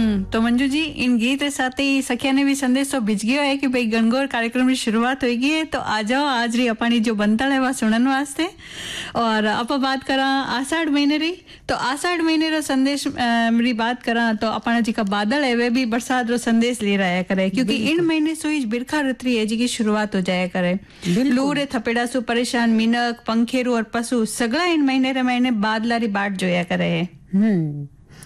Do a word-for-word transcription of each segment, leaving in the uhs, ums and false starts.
हम्म तो मंजू जी, इन गीत के साथ ही सखिया ने भी संदेश तो भिज गयो है कि भाई गणगौर कार्यक्रम की शुरुआत होगी है, तो आ जाओ आज री अपनी जो बनतल है वह सुनन वास्ते। और आप बात करा आषाढ़ महीने री, तो आषाढ़ महीने रो संदेश री बात करा तो अपना जी का बादल है वे भी बरसात रो संदेश ले रहा करे, क्योंकि इन महीने से बिरखा ऋतु है जी की शुरुआत हो जाया करे। लू रे थपेड़ा सु परेशान मीनक पंखेरू और पशु सगला इन महीने रे महीने बादलारी बाट जोया करे है। हम्म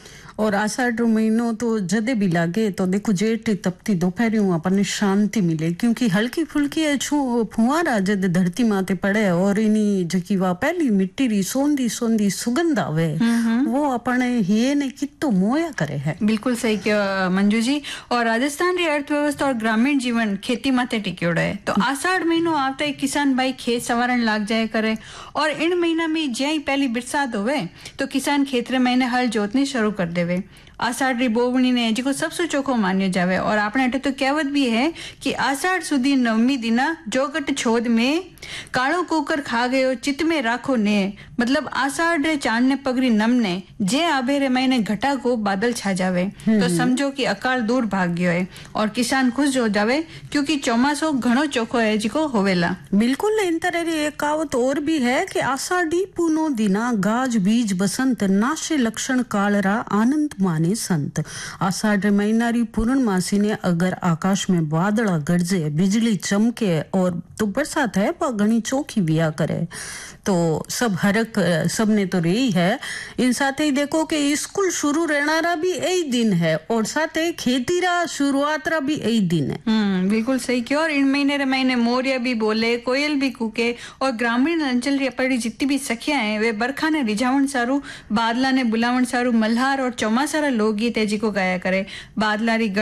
और आषाढ़ रो महीनो तो जदे भी लागे तो देखो जेठ तपती दोपहरियों अपन शांति मिले, क्योंकि हल्की फुल्की फुहारा जद धरती माते पड़े और इनी जकी वा पहली मिट्टी री सोंदी सोंदी सुगंध आवे वो अपने ये ने कितो मोया करे है। बिल्कुल सही किया मंजू जी। और राजस्थान री अर्थव्यवस्था और ग्रामीण जीवन खेती माते टिक्योड़ो है, तो आषाढ़ महीनो आते ही किसान भाई खेत सवारण लाग जाए करे। और इन महीना में ज्यादा पहली बरसात होवे तो किसान खेत रे महीने हल जोतनी शुरू कर देवे। आषाढ़ री बोवणी ने जी सबसे चोखो मान्यो जावे। और आपने अटे तो कहावत भी है कि आषाढ़ सुधी नवमी दिना जोगट छोद में कालो कुकर खा गयो चित में राखो ने, मतलब आषाढ़ रे चांद ने पगरी नमने जे आभे रे महीने घटा को बादल छा जावे तो समझो कि अकाल दूर भाग गयो है और किसान खुश हो जावे, क्योंकि चौमासो घणो चोखो है जी को होवेला। बिल्कुल इन तरह री एक कहावत और भी है कि आषाढ़ी पूनो दिना गाज बीज बसंत नाशे लक्षण कालरा आनंद माने संत। आषाढ़ महीना री पूर्णमासी ने अगर आकाश में बादल गरजे बिजली चमके और तो बरसात है वह घनी चौखी बिया करे तो सब हरक सबने तो रही है। इन साथ ही देखो कि स्कूल शुरू रहना भी यही दिन है और साथ ही खेती रा शुरुआत रा भी यही दिन है। हम्म बिल्कुल सही क्यों। और इन महीने रे महीने मोरिया भी बोले कोयल भी कूके और ग्रामीण अंचल री अपनी जितनी भी सखियां हैं वे बरखा ने रिझावण सारू बादला ने बुलावण सारू मल्हार और चौमासा रा लोकगीत है जी को गाया करे। बादला री